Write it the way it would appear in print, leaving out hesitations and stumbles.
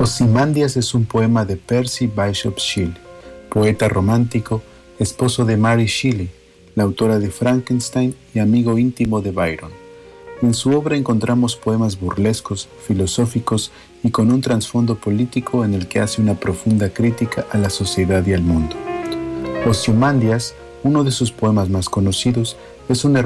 Ozymandias es un poema de Percy Bysshe Shelley, poeta romántico, esposo de Mary Shelley, la autora de Frankenstein y amigo íntimo de Byron. En su obra encontramos poemas burlescos, filosóficos y con un trasfondo político en el que hace una profunda crítica a la sociedad y al mundo. Ozymandias, uno de sus poemas más conocidos, es una